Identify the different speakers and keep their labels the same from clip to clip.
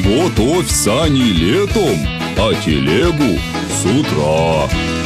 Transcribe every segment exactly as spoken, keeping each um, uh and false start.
Speaker 1: Готовь сани летом, а телегу с утра.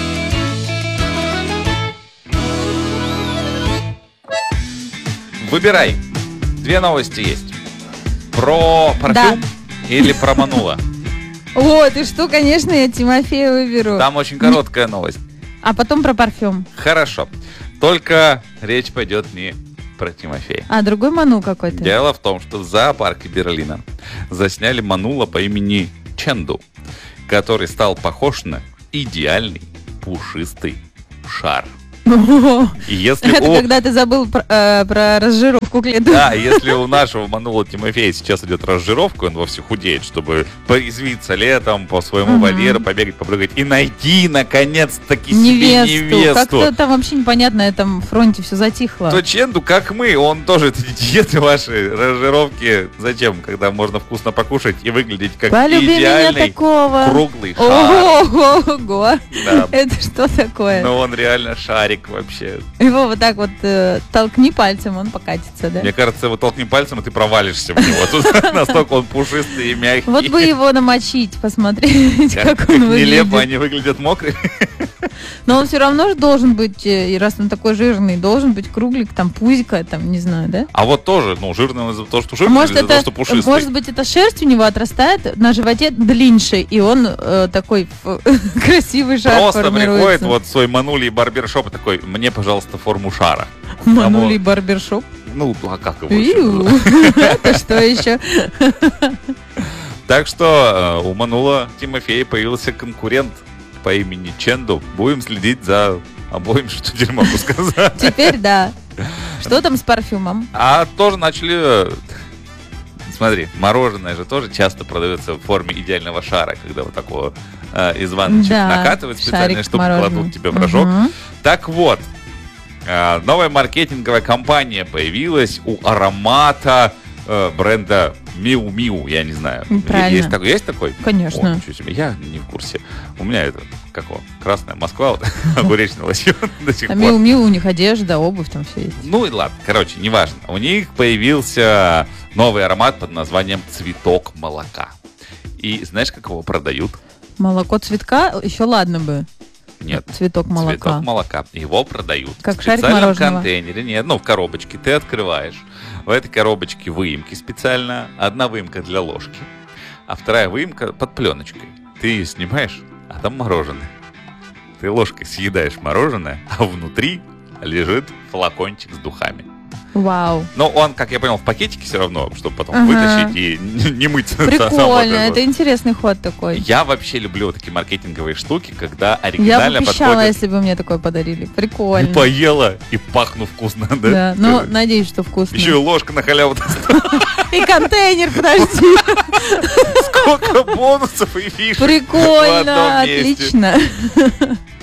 Speaker 2: Выбирай. Две новости есть. Про парфюм
Speaker 3: Да.
Speaker 2: или про Манула?
Speaker 3: О, ты что, конечно, я Тимофея выберу.
Speaker 2: Там очень короткая новость.
Speaker 3: А потом про парфюм.
Speaker 2: Хорошо. Только речь пойдет не про Тимофея.
Speaker 3: А, другой Ману какой-то.
Speaker 2: Дело в том, что в зоопарке Берлина засняли Манула по имени Ченду, который стал похож на идеальный пушистый шар. И если
Speaker 3: Это
Speaker 2: у...
Speaker 3: когда ты забыл про, э, про разжировку клеток.
Speaker 2: Да, если у нашего Манула Тимофея сейчас идет разжировка, он вовсе худеет, чтобы порезвиться летом по своему
Speaker 3: Мгм.
Speaker 2: вольеру, побегать, попрыгать и найти, наконец-таки, себе
Speaker 3: Невесту.
Speaker 2: невесту.
Speaker 3: Как-то там вообще непонятно, на этом фронте все затихло.
Speaker 2: То Ченду, как мы, он тоже эти диеты ваши, разжировки, зачем, когда можно вкусно покушать и выглядеть как
Speaker 3: Полюби меня
Speaker 2: идеальный
Speaker 3: такого.
Speaker 2: круглый шар.
Speaker 3: Ого-го.
Speaker 2: Да.
Speaker 3: Это что такое?
Speaker 2: Но он реально шарик вообще.
Speaker 3: Его вот так вот э, толкни пальцем, он покатится, да?
Speaker 2: Мне кажется, его толкни пальцем, и ты провалишься в него. Тут настолько он пушистый и мягкий.
Speaker 3: Вот бы его намочить, посмотреть,
Speaker 2: Как,
Speaker 3: как
Speaker 2: как
Speaker 3: он выглядит.
Speaker 2: нелепо они выглядят мокрыми.
Speaker 3: Но он все равно же должен быть, э, и раз он такой жирный, должен быть круглик, там пузика, там, не знаю, да?
Speaker 2: А вот тоже, ну, жирный он из-за того, что
Speaker 3: А
Speaker 2: жирный,
Speaker 3: может,
Speaker 2: или из-за того,
Speaker 3: это,
Speaker 2: что пушистый.
Speaker 3: может быть, это шерсть у него отрастает на животе длиннее, и он э, такой э, красивый шар
Speaker 2: Просто приходит
Speaker 3: формируется.
Speaker 2: вот свой Манули барбершоп и такой: мне, пожалуйста, форму шара.
Speaker 3: Манули барбершоп.
Speaker 2: Ну, а как его
Speaker 3: Иу.
Speaker 2: еще?
Speaker 3: Это что еще?
Speaker 2: Так что э, у Манула Тимофея появился конкурент по имени Ченду. Будем следить за обоим, что теперь могу сказать.
Speaker 3: Теперь да. Что там с парфюмом?
Speaker 2: А тоже начали... э, Смотри, мороженое же тоже часто продается в форме идеального шара, когда вот такого э, из ванночек
Speaker 3: Да,
Speaker 2: накатывают специальные
Speaker 3: шарик
Speaker 2: штуки,
Speaker 3: мороженого.
Speaker 2: кладут тебе в рожок.
Speaker 3: Мгм.
Speaker 2: Так вот, э, новая маркетинговая кампания появилась у аромата э, бренда Миу Миу, я не знаю.
Speaker 3: Правильно.
Speaker 2: Есть такой? Есть такой?
Speaker 3: Конечно.
Speaker 2: О, ничего себе, я не в курсе. У меня это, как его, Красная Москва, вот, огуречный лосьон до сих
Speaker 3: А
Speaker 2: пор.
Speaker 3: миу-миу, у них одежда, обувь, там все есть.
Speaker 2: Ну и ладно, короче, неважно. У них появился новый аромат под названием «Цветок молока». И знаешь, как его продают?
Speaker 3: Молоко цветка, еще ладно бы.
Speaker 2: Нет.
Speaker 3: Цветок молока.
Speaker 2: Цветок молока. Его продают
Speaker 3: Как
Speaker 2: в
Speaker 3: шарик
Speaker 2: специальном
Speaker 3: мороженого.
Speaker 2: контейнере. Нет, ну в коробочке. Ты открываешь. В этой коробочке выемки специально. Одна выемка для ложки, а вторая выемка под пленочкой. Ты ее снимаешь, а там мороженое. Ты ложкой съедаешь мороженое, а внутри лежит флакончик с духами.
Speaker 3: Вау.
Speaker 2: Но он, как я понял, в пакетике все равно, чтобы потом
Speaker 3: Ага.
Speaker 2: вытащить и не не мыть. сам вот
Speaker 3: Прикольно,
Speaker 2: это вот.
Speaker 3: это интересный ход такой.
Speaker 2: Я вообще люблю вот такие маркетинговые штуки, когда
Speaker 3: Я
Speaker 2: оригинально
Speaker 3: бы пищала,
Speaker 2: подходит.
Speaker 3: если бы мне такое подарили.
Speaker 2: И
Speaker 3: Прикольно.
Speaker 2: поела, и пахну вкусно, да?
Speaker 3: Да, ну,
Speaker 2: Э,
Speaker 3: надеюсь, что вкусно.
Speaker 2: Еще и ложка на халяву.
Speaker 3: И контейнер, подожди.
Speaker 2: Сколько бонусов и фишек в
Speaker 3: Прикольно,
Speaker 2: одном месте.
Speaker 3: отлично.